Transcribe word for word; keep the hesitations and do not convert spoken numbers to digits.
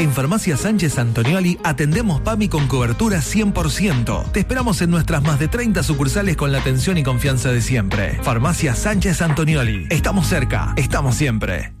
En Farmacia Sánchez Antonioli atendemos PAMI con cobertura cien por ciento. Te esperamos en nuestras más de treinta sucursales con la atención y confianza de siempre. Farmacia Sánchez Antonioli. Estamos cerca, estamos siempre.